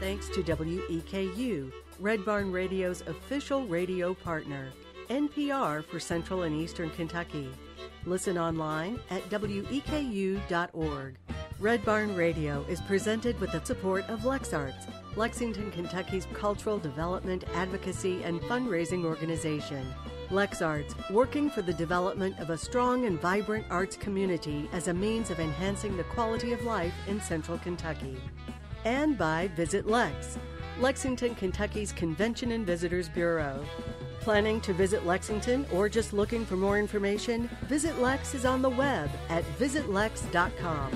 thanks to WEKU, Red Barn Radio's official radio partner, NPR for Central and Eastern Kentucky. Listen online at weku.org. Red Barn Radio is presented with the support of LexArts, Lexington, Kentucky's cultural development, advocacy, and fundraising organization. LexArts, working for the development of a strong and vibrant arts community as a means of enhancing the quality of life in Central Kentucky. And by Visit Lex, Lexington, Kentucky's Convention and Visitors Bureau. Planning to visit Lexington or just looking for more information? Visit Lex is on the web at visitlex.com.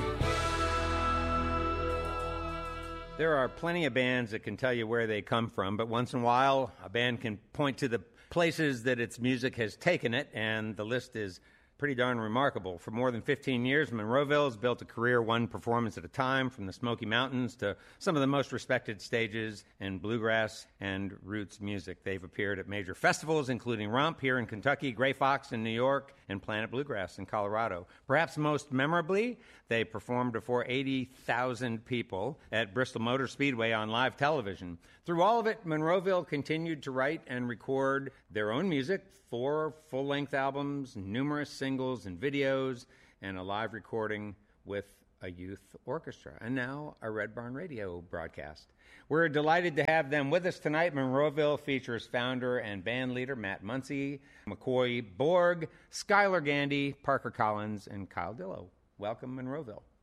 There are plenty of bands that can tell you where they come from, but once in a while, a band can point to the places that its music has taken it, and the list is pretty darn remarkable. For more than 15 years, Monroeville has built a career one performance at a time, from the Smoky Mountains to some of the most respected stages in bluegrass and roots music. They've appeared at major festivals, including Rump here in Kentucky, Gray Fox in New York, and Planet Bluegrass in Colorado. Perhaps most memorably, they performed before 80,000 people at Bristol Motor Speedway on live television. Through all of it, Monroeville continued to write and record their own music, 4 full-length albums, numerous singles and videos, and a live recording with a youth orchestra, and now a Red Barn Radio broadcast. We're delighted to have them with us tonight. Monroeville features founder and band leader Matt Muncy, McCoy Borg, Skylar Gandy, Parker Collins, and Kyle Dillow. Welcome, Monroeville.